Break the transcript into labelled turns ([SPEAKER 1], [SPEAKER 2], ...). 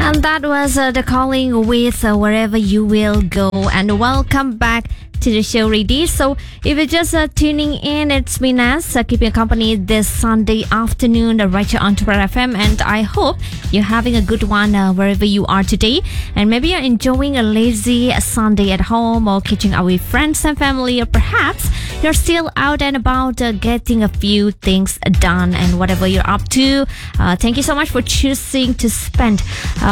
[SPEAKER 1] And that was The Calling with Wherever You Will Go. And welcome back to the show, Ready. So if you're just tuning in, it's me, Nas, keeping you company this Sunday afternoon right here on Tupper FM. And I hope you're having a good one wherever you are today. And maybe you're enjoying a lazy Sunday at home or catching up with friends and family, or perhaps you're still out and about getting a few things done. And whatever you're up to, thank you so much for choosing to spend